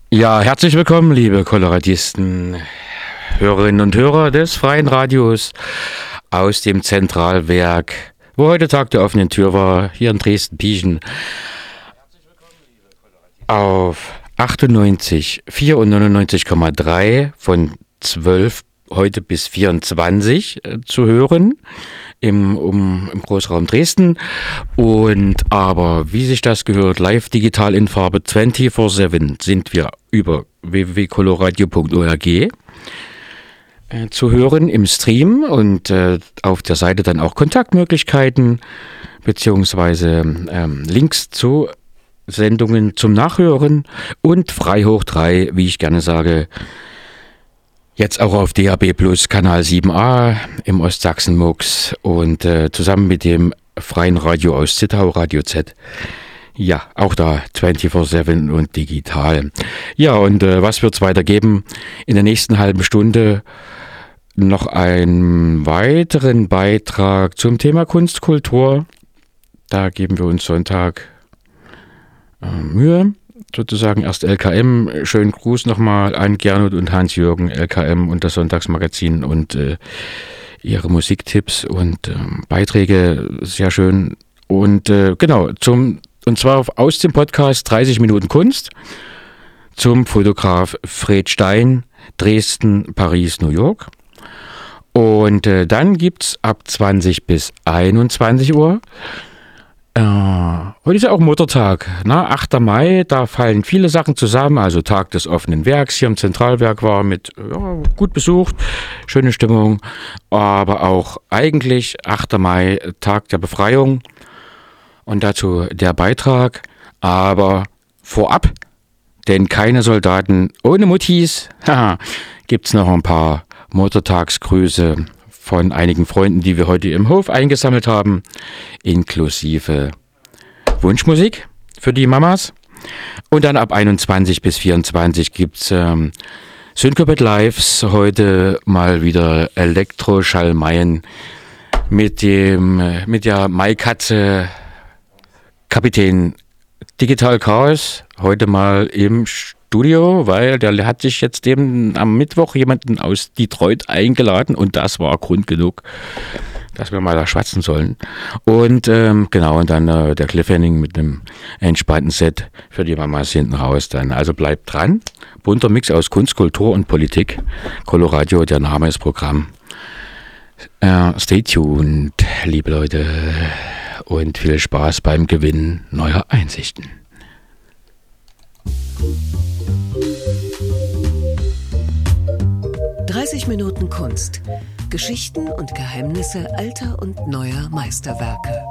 Ja, herzlich willkommen, liebe Koloradisten, Hörerinnen und Hörer des Freien Radios aus dem Zentralwerk, wo heute Tag der offenen Tür war, hier in Dresden-Pieschen, auf 98,4 und 99,3 von 12 heute bis 24 zu hören im Großraum Dresden. Und aber wie sich das gehört, live digital in Farbe 24/7 sind wir über www.coloradio.org zu hören im Stream und auf der Seite dann auch Kontaktmöglichkeiten beziehungsweise Links zu Sendungen zum Nachhören und frei hoch 3, wie ich gerne sage, jetzt auch auf DAB Plus Kanal 7a im Ostsachsen-Mux und zusammen mit dem Freien Radio aus Zittau, Radio Z. Ja, auch da 24/7 und digital. Ja, und was wird es weitergeben? In der nächsten halben Stunde noch einen weiteren Beitrag zum Thema Kunstkultur. Da geben wir uns Sonntag Mühe. Sozusagen erst LKM. Schönen Gruß nochmal an Gernot und Hans-Jürgen, LKM und das Sonntagsmagazin und ihre Musiktipps und Beiträge. Sehr schön. Und genau, und zwar aus dem Podcast 30 Minuten Kunst zum Fotograf Fred Stein, Dresden, Paris, New York. Und dann gibt es ab 20 bis 21 Uhr. Heute ist ja auch Muttertag, 8. Mai, da fallen viele Sachen zusammen, also Tag des offenen Werks hier im Zentralwerk war mit gut besucht, schöne Stimmung, aber auch eigentlich 8. Mai, Tag der Befreiung und dazu der Beitrag, aber vorab, denn keine Soldaten ohne Muttis, gibt es noch ein paar Muttertagsgrüße von einigen Freunden, die wir heute im Hof eingesammelt haben, inklusive Wunschmusik für die Mamas. Und dann ab 21 bis 24 gibt es Syncopet Lives, heute mal wieder Elektroschallmeien mit der Maikatze Kapitän Digital Chaos, heute mal im Studio, weil der hat sich jetzt am Mittwoch jemanden aus Detroit eingeladen und das war Grund genug, dass wir mal da schwatzen sollen. Und genau, und dann der Cliffhanger mit einem entspannten Set für die Mamas hinten raus dann. Also bleibt dran. Bunter Mix aus Kunst, Kultur und Politik. Coloradio, der Name ist Programm. Stay tuned, liebe Leute, und viel Spaß beim Gewinn neuer Einsichten. »30 Minuten Kunst. Geschichten und Geheimnisse alter und neuer Meisterwerke.«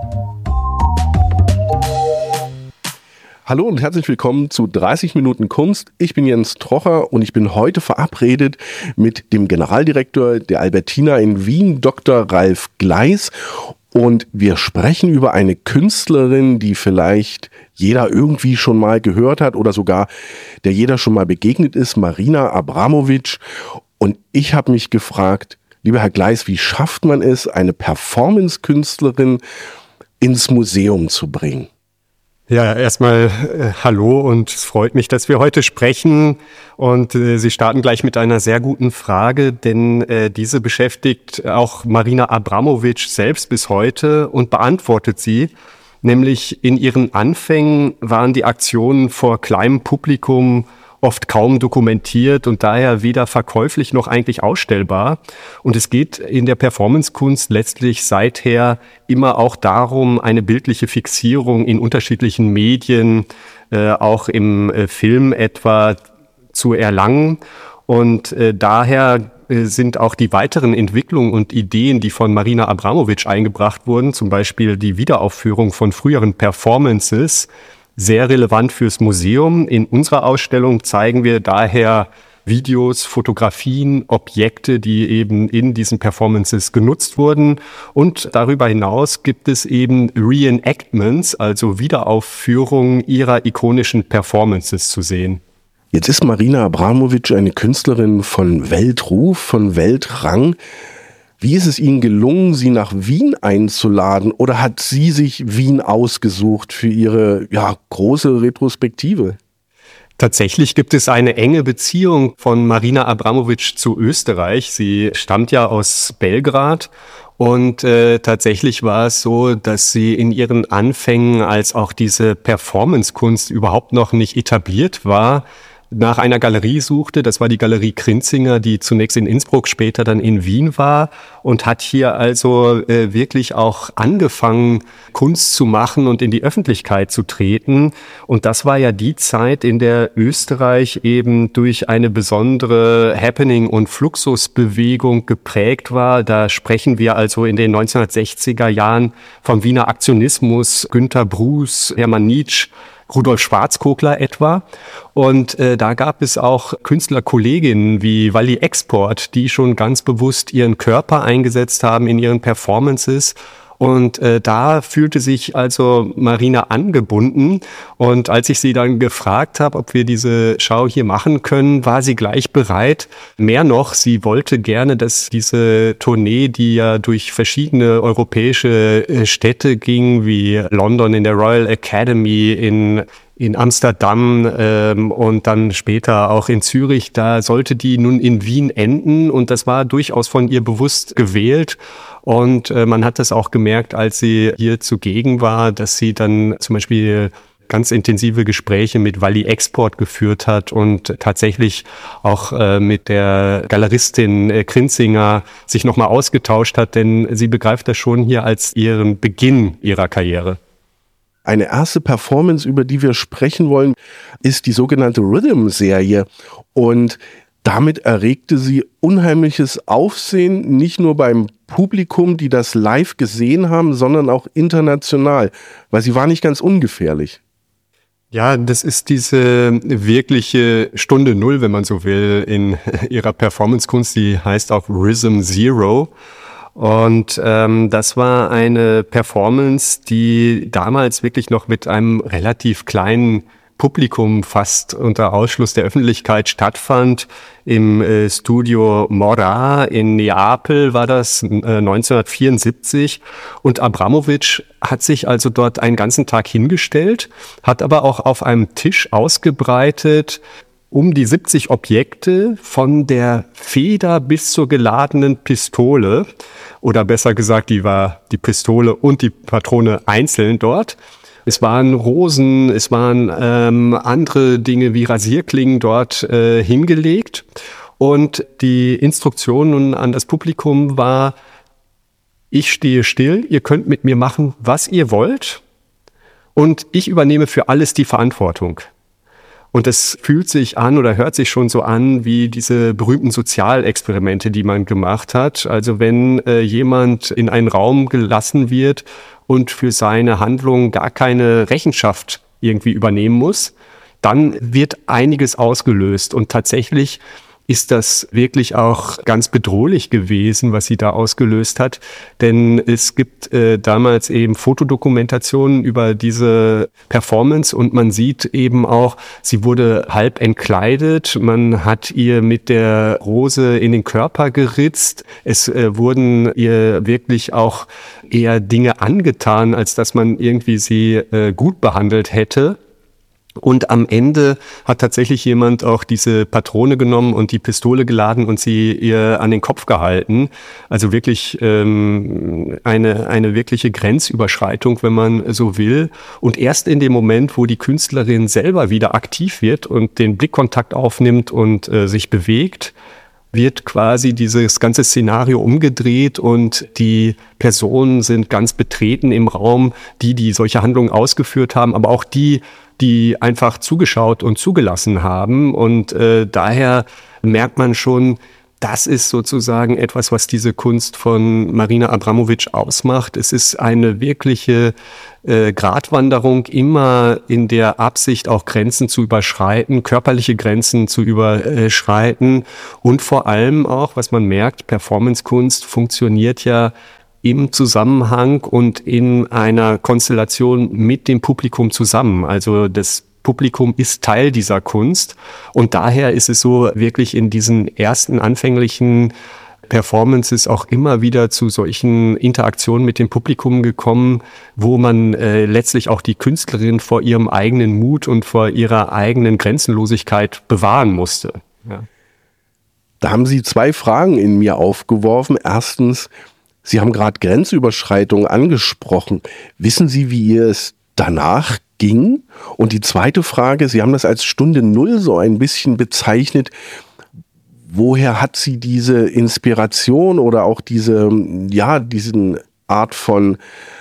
Hallo und herzlich willkommen zu 30 Minuten Kunst. Ich bin Jens Trocher und ich bin heute verabredet mit dem Generaldirektor der Albertina in Wien, Dr. Ralf Gleis. Und wir sprechen über eine Künstlerin, die vielleicht jeder irgendwie schon mal gehört hat oder sogar der jeder schon mal begegnet ist, Marina Abramovic. Und ich habe mich gefragt, lieber Herr Gleis, wie schafft man es, eine Performance-Künstlerin ins Museum zu bringen? Ja, erstmal hallo und es freut mich, dass wir heute sprechen und Sie starten gleich mit einer sehr guten Frage, denn diese beschäftigt auch Marina Abramovic selbst bis heute und beantwortet sie, nämlich in ihren Anfängen waren die Aktionen vor kleinem Publikum oft kaum dokumentiert und daher weder verkäuflich noch eigentlich ausstellbar. Und es geht in der Performancekunst letztlich seither immer auch darum, eine bildliche Fixierung in unterschiedlichen Medien, auch im Film etwa, zu erlangen. Und daher sind auch die weiteren Entwicklungen und Ideen, die von Marina Abramovic eingebracht wurden, zum Beispiel die Wiederaufführung von früheren Performances, sehr relevant fürs Museum. In unserer Ausstellung zeigen wir daher Videos, Fotografien, Objekte, die eben in diesen Performances genutzt wurden. Und darüber hinaus gibt es eben Reenactments, also Wiederaufführungen ihrer ikonischen Performances zu sehen. Jetzt ist Marina Abramovic eine Künstlerin von Weltruf, von Weltrang. Wie ist es Ihnen gelungen, sie nach Wien einzuladen, oder hat sie sich Wien ausgesucht für ihre große Retrospektive? Tatsächlich gibt es eine enge Beziehung von Marina Abramović zu Österreich. Sie stammt ja aus Belgrad und tatsächlich war es so, dass sie in ihren Anfängen, als auch diese Performancekunst überhaupt noch nicht etabliert war, nach einer Galerie suchte. Das war die Galerie Krinzinger, die zunächst in Innsbruck, später dann in Wien war, und hat hier also wirklich auch angefangen, Kunst zu machen und in die Öffentlichkeit zu treten. Und das war ja die Zeit, in der Österreich eben durch eine besondere Happening- und Fluxusbewegung geprägt war. Da sprechen wir also in den 1960er Jahren vom Wiener Aktionismus, Günter Bruce, Hermann Nitsch, Rudolf Schwarzkogler etwa. Und da gab es auch Künstlerkolleginnen wie Wally Export, die schon ganz bewusst ihren Körper eingesetzt haben in ihren Performances. Und da fühlte sich also Marina angebunden. Und als ich sie dann gefragt habe, ob wir diese Schau hier machen können, war sie gleich bereit. Mehr noch, sie wollte gerne, dass diese Tournee, die ja durch verschiedene europäische Städte ging, wie London in der Royal Academy, in Amsterdam und dann später auch in Zürich, da sollte die nun in Wien enden. Und das war durchaus von ihr bewusst gewählt. Und man hat das auch gemerkt, als sie hier zugegen war, dass sie dann zum Beispiel ganz intensive Gespräche mit Wally Export geführt hat und tatsächlich auch mit der Galeristin Krinzinger sich nochmal ausgetauscht hat, denn sie begreift das schon hier als ihren Beginn ihrer Karriere. Eine erste Performance, über die wir sprechen wollen, ist die sogenannte Rhythm-Serie. Und damit erregte sie unheimliches Aufsehen, nicht nur beim Publikum, die das live gesehen haben, sondern auch international, weil sie war nicht ganz ungefährlich. Ja, das ist diese wirkliche Stunde Null, wenn man so will, in ihrer Performancekunst. Die heißt auch Rhythm Zero. Und das war eine Performance, die damals wirklich noch mit einem relativ kleinen Publikum fast unter Ausschluss der Öffentlichkeit stattfand. Im Studio Mora in Neapel war das 1974. Und Abramović hat sich also dort einen ganzen Tag hingestellt, hat aber auch auf einem Tisch ausgebreitet um die 70 Objekte, von der Feder bis zur geladenen Pistole. Oder besser gesagt, die war die Pistole und die Patrone einzeln dort. Es waren Rosen, es waren andere Dinge wie Rasierklingen dort hingelegt. Und die Instruktion an das Publikum war: Ich stehe still, ihr könnt mit mir machen, was ihr wollt. Und ich übernehme für alles die Verantwortung. Und es fühlt sich an oder hört sich schon so an wie diese berühmten Sozialexperimente, die man gemacht hat. Also wenn jemand in einen Raum gelassen wird und für seine Handlung gar keine Rechenschaft irgendwie übernehmen muss, dann wird einiges ausgelöst. Und tatsächlich ist das wirklich auch ganz bedrohlich gewesen, was sie da ausgelöst hat. Denn es gibt damals eben Fotodokumentationen über diese Performance und man sieht eben auch, sie wurde halb entkleidet, man hat ihr mit der Rose in den Körper geritzt, es wurden ihr wirklich auch eher Dinge angetan, als dass man irgendwie sie gut behandelt hätte. Und am Ende hat tatsächlich jemand auch diese Patrone genommen und die Pistole geladen und sie ihr an den Kopf gehalten. Also wirklich eine wirkliche Grenzüberschreitung, wenn man so will. Und erst in dem Moment, wo die Künstlerin selber wieder aktiv wird und den Blickkontakt aufnimmt und sich bewegt, wird quasi dieses ganze Szenario umgedreht und die Personen sind ganz betreten im Raum, die solche Handlungen ausgeführt haben, aber auch die einfach zugeschaut und zugelassen haben. Und daher merkt man schon, das ist sozusagen etwas, was diese Kunst von Marina Abramović ausmacht. Es ist eine wirkliche Gratwanderung, immer in der Absicht, auch Grenzen zu überschreiten, körperliche Grenzen zu überschreiten. Und vor allem auch, was man merkt, Performancekunst funktioniert ja im Zusammenhang und in einer Konstellation mit dem Publikum zusammen. Also das Publikum ist Teil dieser Kunst und daher ist es so wirklich in diesen ersten anfänglichen Performances auch immer wieder zu solchen Interaktionen mit dem Publikum gekommen, wo man letztlich auch die Künstlerin vor ihrem eigenen Mut und vor ihrer eigenen Grenzenlosigkeit bewahren musste. Ja. Da haben Sie 2 Fragen in mir aufgeworfen. Erstens, Sie haben gerade Grenzüberschreitungen angesprochen. Wissen Sie, wie ihr es danach ging? Und die zweite Frage, Sie haben das als Stunde Null so ein bisschen bezeichnet. Woher hat sie diese Inspiration oder auch diesen Art von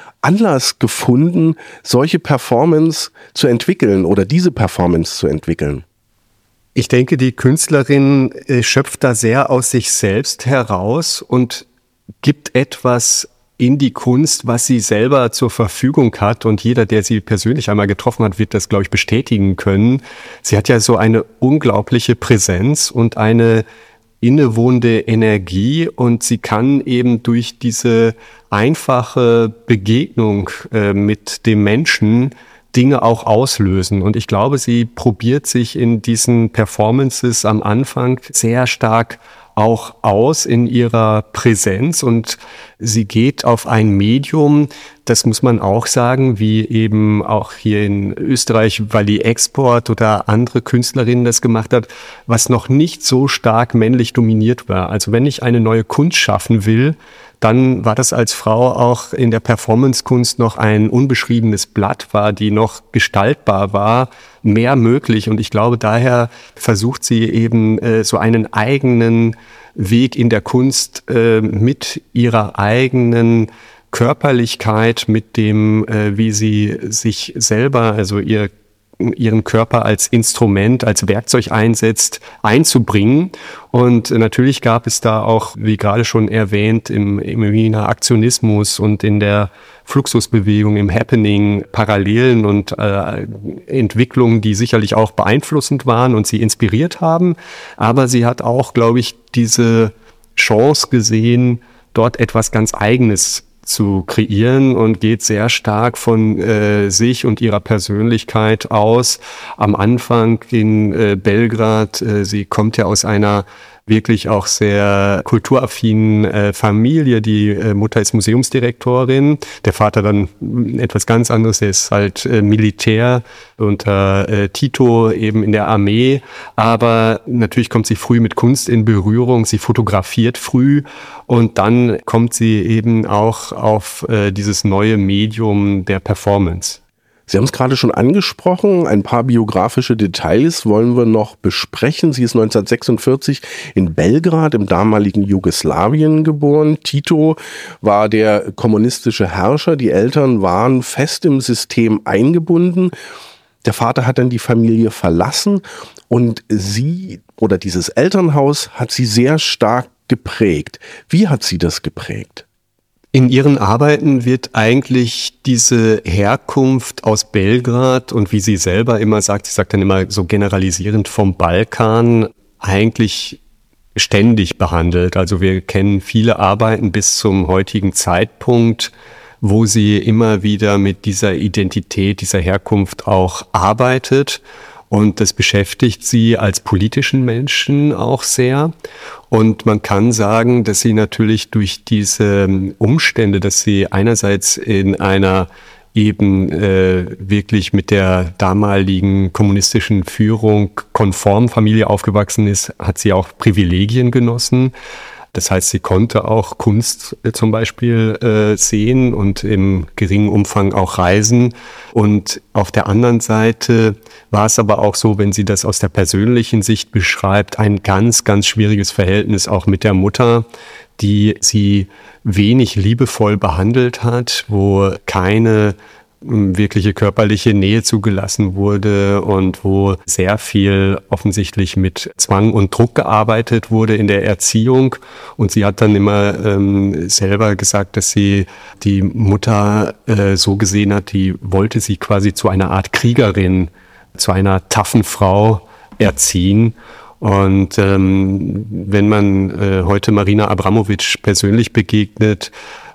Anlass gefunden, solche Performance zu entwickeln oder diese Performance zu entwickeln? Ich denke, die Künstlerin schöpft da sehr aus sich selbst heraus und gibt etwas in die Kunst, was sie selber zur Verfügung hat. Und jeder, der sie persönlich einmal getroffen hat, wird das, glaube ich, bestätigen können. Sie hat ja so eine unglaubliche Präsenz und eine innewohnende Energie. Und sie kann eben durch diese einfache Begegnung mit dem Menschen Dinge auch auslösen. Und ich glaube, sie probiert sich in diesen Performances am Anfang sehr stark auch aus in ihrer Präsenz und sie geht auf ein Medium, das muss man auch sagen, wie eben auch hier in Österreich Wally Export oder andere Künstlerinnen das gemacht hat, was noch nicht so stark männlich dominiert war. Also wenn ich eine neue Kunst schaffen will, dann war das als Frau auch in der Performancekunst noch ein unbeschriebenes Blatt war, die noch gestaltbar war, mehr möglich. Und ich glaube, daher versucht sie eben so einen eigenen Weg in der Kunst mit ihrer eigenen Körperlichkeit, mit dem, wie sie sich selber, also ihren Körper als Instrument, als Werkzeug einsetzt, einzubringen. Und natürlich gab es da auch, wie gerade schon erwähnt, im Wiener Aktionismus und in der Fluxusbewegung, im Happening, Parallelen und Entwicklungen, die sicherlich auch beeinflussend waren und sie inspiriert haben. Aber sie hat auch, glaube ich, diese Chance gesehen, dort etwas ganz Eigenes zu kreieren und geht sehr stark von sich und ihrer Persönlichkeit aus. Am Anfang in Belgrad, sie kommt ja aus einer wirklich auch sehr kulturaffinen Familie. Die Mutter ist Museumsdirektorin, der Vater dann etwas ganz anderes, der ist halt Militär unter Tito eben in der Armee. Aber natürlich kommt sie früh mit Kunst in Berührung, sie fotografiert früh und dann kommt sie eben auch auf dieses neue Medium der Performance. Sie haben es gerade schon angesprochen, ein paar biografische Details wollen wir noch besprechen. Sie ist 1946 in Belgrad im damaligen Jugoslawien geboren. Tito war der kommunistische Herrscher, die Eltern waren fest im System eingebunden. Der Vater hat dann die Familie verlassen und sie oder dieses Elternhaus hat sie sehr stark geprägt. Wie hat sie das geprägt? In ihren Arbeiten wird eigentlich diese Herkunft aus Belgrad und wie sie selber immer sagt, sie sagt dann immer so generalisierend vom Balkan, eigentlich ständig behandelt. Also wir kennen viele Arbeiten bis zum heutigen Zeitpunkt, wo sie immer wieder mit dieser Identität, dieser Herkunft auch arbeitet. Und das beschäftigt sie als politischen Menschen auch sehr. Und man kann sagen, dass sie natürlich durch diese Umstände, dass sie einerseits in einer eben wirklich mit der damaligen kommunistischen Führung konform Familie aufgewachsen ist, hat sie auch Privilegien genossen. Das heißt, sie konnte auch Kunst zum Beispiel sehen und im geringen Umfang auch reisen. Und auf der anderen Seite war es aber auch so, wenn sie das aus der persönlichen Sicht beschreibt, ein ganz, ganz schwieriges Verhältnis auch mit der Mutter, die sie wenig liebevoll behandelt hat, wo keine wirkliche körperliche Nähe zugelassen wurde und wo sehr viel offensichtlich mit Zwang und Druck gearbeitet wurde in der Erziehung. Und sie hat dann immer selber gesagt, dass sie die Mutter so gesehen hat, die wollte sie quasi zu einer Art Kriegerin, zu einer taffen Frau erziehen. Und wenn man heute Marina Abramović persönlich begegnet,